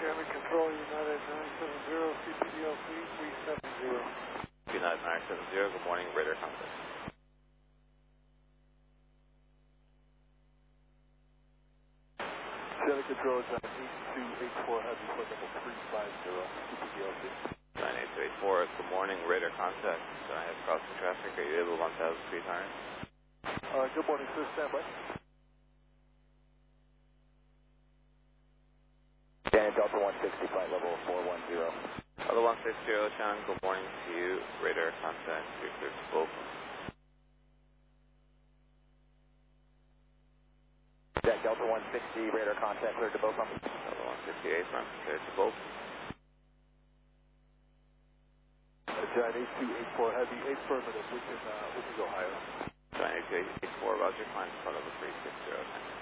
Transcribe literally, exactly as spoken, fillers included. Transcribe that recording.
Chairman Control, United nine seven zero, C P D L C three seven zero. United nine seven zero, good morning, radar contact. Chairman Control, John eight two eight four, Heavy Flight number three five zero, C P D L C. nine eight two eight four, good morning, radar contact. I have crossing traffic, are you able to one thousand feet higher? Uh, good morning, sir, stand by. Janet Delta one sixty, flight level four one zero. Other one six zero, Sean, good morning to you, radar contact, you're clear to Boca. Jack Delta one sixty, radar contact, cleared to Boca. Delta one sixty-eight, front, clear to Boca. Uh, John eight two eight four, Heavy, affirmative, we can, uh, we can go higher. John eight two eight four, Roger, climb front of the three six zero.